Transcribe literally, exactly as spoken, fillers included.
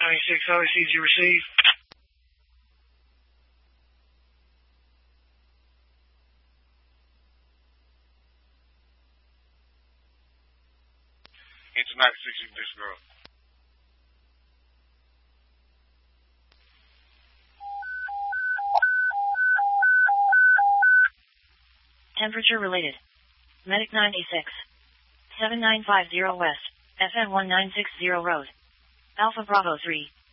ninety-six, how many seeds you receive? Into ninety-six, you can disrobe. Temperature related. Medic ninety-six. seven nine five zero West, F M one nine six zero Road. Alpha Bravo three.